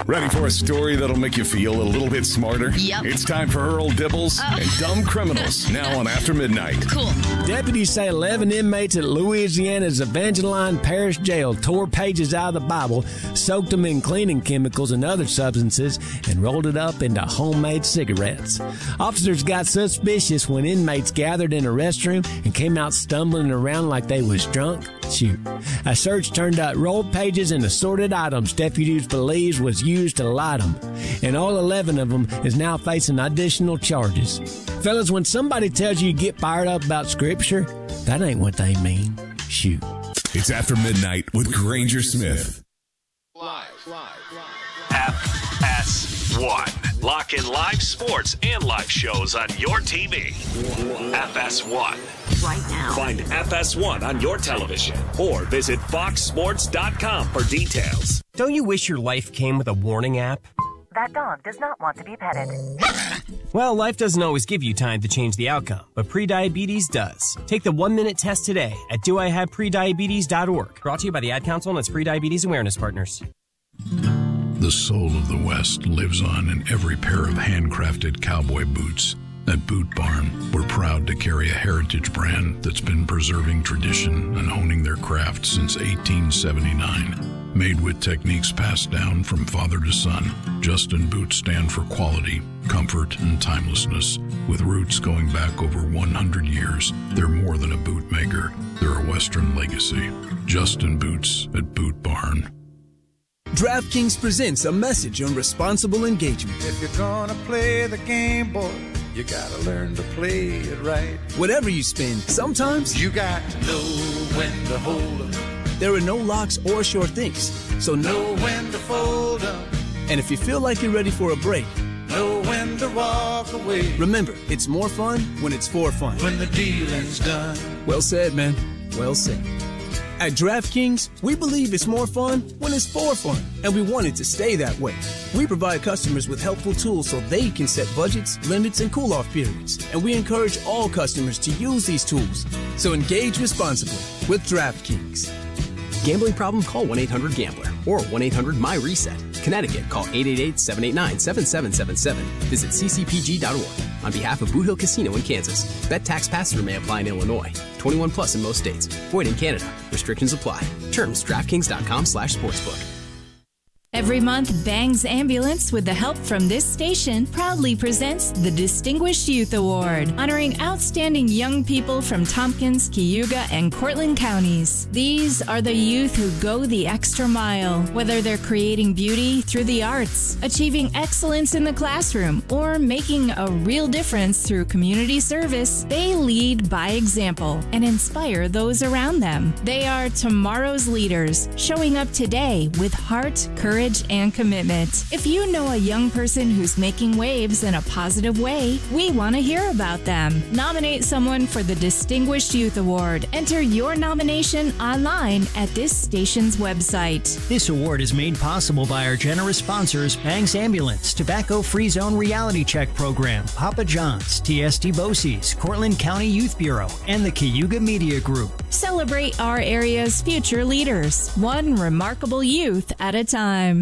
Ready for a story that'll make you feel a little bit smarter? Yep. It's time for Earl Dibbles and Dumb Criminals, now on After Midnight. Cool. Deputies say 11 inmates at Louisiana's Evangeline Parish Jail tore pages out of the Bible, soaked them in cleaning chemicals and other substances, and rolled it up into homemade cigarettes. Officers got suspicious when inmates gathered in a restroom and came out stumbling around like they was drunk. Shoot. A search turned up rolled pages and assorted items deputies believes was used to light them. And all 11 of them is now facing additional charges. Fellas, when somebody tells you get fired up about Scripture, that ain't what they mean. Shoot. It's After Midnight with Granger Smith. FS1. Lock in live sports and live shows on your TV. FS1. Right now. Find FS1 on your television or visit foxsports.com for details. Don't you wish your life came with a warning app? That dog does not want to be petted. Well, life doesn't always give you time to change the outcome, but prediabetes does. Take the 1-minute test today at doihaveprediabetes.org. Brought to you by the Ad Council and its Prediabetes Awareness Partners. The soul of the West lives on in every pair of handcrafted cowboy boots. At Boot Barn, we're proud to carry a heritage brand that's been preserving tradition and honing their craft since 1879. Made with techniques passed down from father to son, Justin boots stand for quality, comfort, and timelessness. With roots going back over 100 years, they're more than a boot maker. They're a Western legacy. Justin Boots at Boot Barn. DraftKings presents a message on responsible engagement. If you're gonna play the game, boy, you gotta learn to play it right. Whatever you spend, sometimes you got to know when to hold up. There are no locks or sure things, so know when to fold up. And if you feel like you're ready for a break, know when to walk away. Remember, it's more fun when it's for fun. When the dealing's done. Well said, man. Well said. At DraftKings, we believe it's more fun when it's for fun, and we want it to stay that way. We provide customers with helpful tools so they can set budgets, limits, and cool-off periods, and we encourage all customers to use these tools. So engage responsibly with DraftKings. Gambling problem? Call 1-800-GAMBLER or 1-800-MY-RESET. Connecticut, call 888-789-7777. Visit ccpg.org. On behalf of Boot Hill Casino in Kansas, bet tax pass-through may apply in Illinois. 21 plus in most states. Void in Canada. Restrictions apply. Terms, DraftKings.com/sportsbook. Every month, Bangs Ambulance, with the help from this station, proudly presents the Distinguished Youth Award, honoring outstanding young people from Tompkins, Cayuga, and Cortland counties. These are the youth who go the extra mile, whether they're creating beauty through the arts, achieving excellence in the classroom, or making a real difference through community service. They lead by example and inspire those around them. They are tomorrow's leaders, showing up today with heart, courage, and commitment. If you know a young person who's making waves in a positive way, we want to hear about them. Nominate someone for the Distinguished Youth Award. Enter your nomination online at this station's website. This award is made possible by our generous sponsors, Bangs Ambulance, Tobacco-Free Zone Reality Check Program, Papa John's, TST BOCES, Cortland County Youth Bureau, and the Cayuga Media Group. Celebrate our area's future leaders, one remarkable youth at a time.